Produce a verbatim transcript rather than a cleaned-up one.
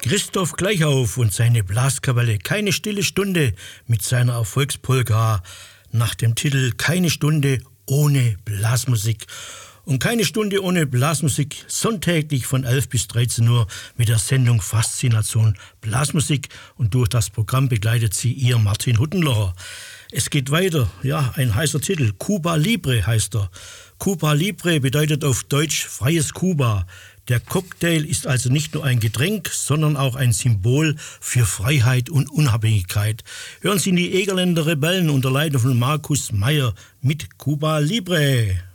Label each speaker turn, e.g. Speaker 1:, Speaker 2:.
Speaker 1: Christoph Gleichauf und seine Blaskapelle Keine stille Stunde mit seiner Erfolgspolka nach dem Titel Keine Stunde ohne Blasmusik. Und keine Stunde ohne Blasmusik, sonntäglich von elf bis dreizehn Uhr mit der Sendung Faszination Blasmusik. Und durch das Programm begleitet sie ihr Martin Huttenlocher. Es geht weiter, ja, ein heißer Titel, Cuba Libre heißt er. Cuba Libre bedeutet auf Deutsch freies Kuba. Der Cocktail ist also nicht nur ein Getränk, sondern auch ein Symbol für Freiheit und Unabhängigkeit. Hören Sie die Egerländer Rebellen unter Leitung von Markus Meyer mit Cuba Libre.